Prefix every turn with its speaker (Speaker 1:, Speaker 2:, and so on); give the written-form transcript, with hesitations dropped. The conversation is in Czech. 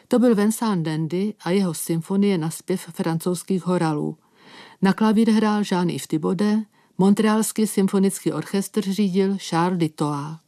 Speaker 1: To byl Vincent Dandy a jeho symfonie na zpěv francouzských horalů. Na klavír hrál Jean-Yves Thibaudet, Montrealský symfonický orchestr řídil Charles Ditois.